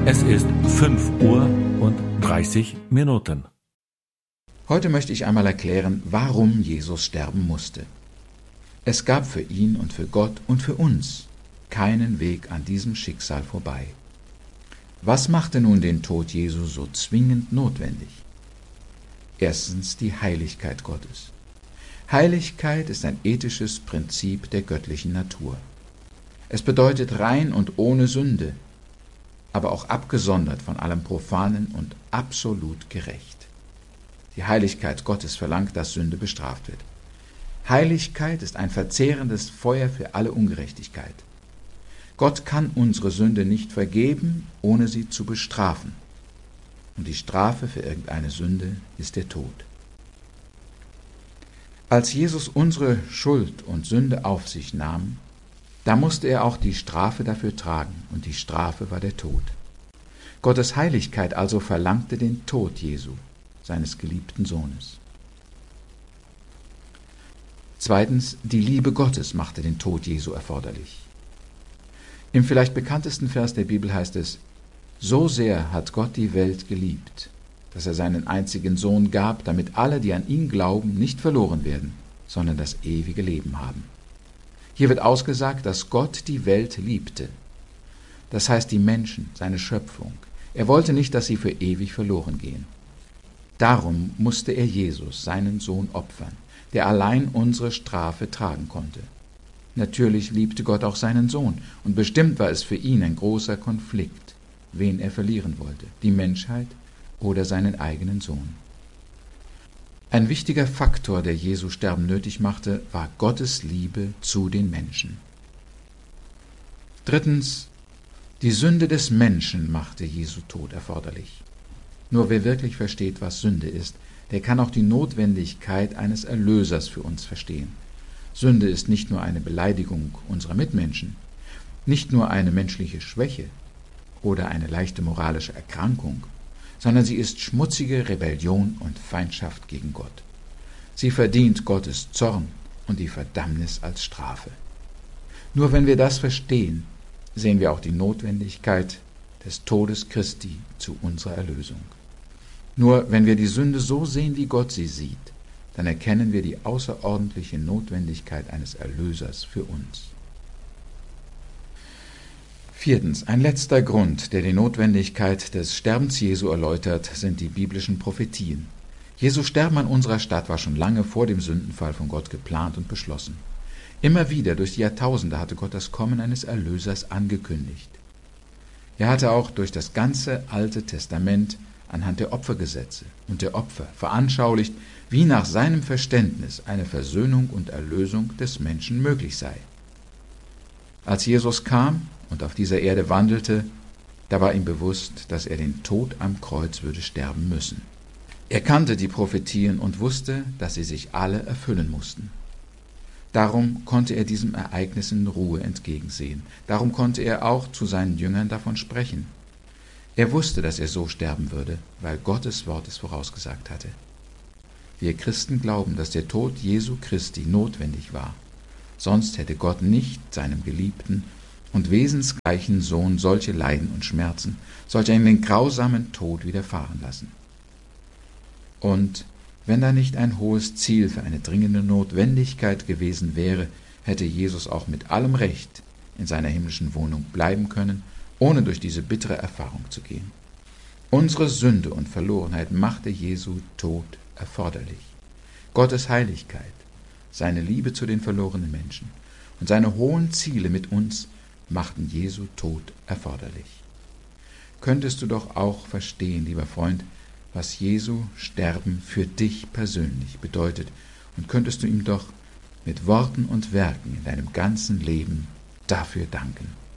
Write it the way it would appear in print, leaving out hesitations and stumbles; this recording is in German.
Es ist 5:30 Uhr. Heute möchte ich einmal erklären, warum Jesus sterben musste. Es gab für ihn und für Gott und für uns keinen Weg an diesem Schicksal vorbei. Was machte nun den Tod Jesu so zwingend notwendig? Erstens die Heiligkeit Gottes. Heiligkeit ist ein ethisches Prinzip der göttlichen Natur. Es bedeutet rein und ohne Sünde, aber auch abgesondert von allem Profanen und absolut gerecht. Die Heiligkeit Gottes verlangt, dass Sünde bestraft wird. Heiligkeit ist ein verzehrendes Feuer für alle Ungerechtigkeit. Gott kann unsere Sünde nicht vergeben, ohne sie zu bestrafen. Und die Strafe für irgendeine Sünde ist der Tod. Als Jesus unsere Schuld und Sünde auf sich nahm, da musste er auch die Strafe dafür tragen, und die Strafe war der Tod. Gottes Heiligkeit also verlangte den Tod Jesu, seines geliebten Sohnes. Zweitens, die Liebe Gottes machte den Tod Jesu erforderlich. Im vielleicht bekanntesten Vers der Bibel heißt es: So sehr hat Gott die Welt geliebt, dass er seinen einzigen Sohn gab, damit alle, die an ihn glauben, nicht verloren werden, sondern das ewige Leben haben. Hier wird ausgesagt, dass Gott die Welt liebte. Das heißt die Menschen, seine Schöpfung. Er wollte nicht, dass sie für ewig verloren gehen. Darum musste er Jesus, seinen Sohn, opfern, der allein unsere Strafe tragen konnte. Natürlich liebte Gott auch seinen Sohn, und bestimmt war es für ihn ein großer Konflikt, wen er verlieren wollte, die Menschheit oder seinen eigenen Sohn. Ein wichtiger Faktor, der Jesu Sterben nötig machte, war Gottes Liebe zu den Menschen. Drittens, die Sünde des Menschen machte Jesu Tod erforderlich. Nur wer wirklich versteht, was Sünde ist, der kann auch die Notwendigkeit eines Erlösers für uns verstehen. Sünde ist nicht nur eine Beleidigung unserer Mitmenschen, nicht nur eine menschliche Schwäche oder eine leichte moralische Erkrankung, sondern sie ist schmutzige Rebellion und Feindschaft gegen Gott. Sie verdient Gottes Zorn und die Verdammnis als Strafe. Nur wenn wir das verstehen, sehen wir auch die Notwendigkeit des Todes Christi zu unserer Erlösung. Nur wenn wir die Sünde so sehen, wie Gott sie sieht, dann erkennen wir die außerordentliche Notwendigkeit eines Erlösers für uns. Viertens, ein letzter Grund, der die Notwendigkeit des Sterbens Jesu erläutert, sind die biblischen Prophetien. Jesu Sterben an unserer Stadt war schon lange vor dem Sündenfall von Gott geplant und beschlossen. Immer wieder durch die Jahrtausende hatte Gott das Kommen eines Erlösers angekündigt. Er hatte auch durch das ganze Alte Testament anhand der Opfergesetze und der Opfer veranschaulicht, wie nach seinem Verständnis eine Versöhnung und Erlösung des Menschen möglich sei. Als Jesus kam und auf dieser Erde wandelte, da war ihm bewusst, dass er den Tod am Kreuz würde sterben müssen. Er kannte die Prophetien und wusste, dass sie sich alle erfüllen mussten. Darum konnte er diesem Ereignis in Ruhe entgegensehen. Darum konnte er auch zu seinen Jüngern davon sprechen. Er wusste, dass er so sterben würde, weil Gottes Wort es vorausgesagt hatte. Wir Christen glauben, dass der Tod Jesu Christi notwendig war. Sonst hätte Gott nicht seinem geliebten und wesensgleichen Sohn solche Leiden und Schmerzen, solch einen grausamen Tod widerfahren lassen. Und wenn da nicht ein hohes Ziel für eine dringende Notwendigkeit gewesen wäre, hätte Jesus auch mit allem Recht in seiner himmlischen Wohnung bleiben können, ohne durch diese bittere Erfahrung zu gehen. Unsere Sünde und Verlorenheit machte Jesu Tod erforderlich. Gottes Heiligkeit, seine Liebe zu den verlorenen Menschen und seine hohen Ziele mit uns machten Jesu Tod erforderlich. Könntest du doch auch verstehen, lieber Freund, was Jesu Sterben für dich persönlich bedeutet, und könntest du ihm doch mit Worten und Werken in deinem ganzen Leben dafür danken.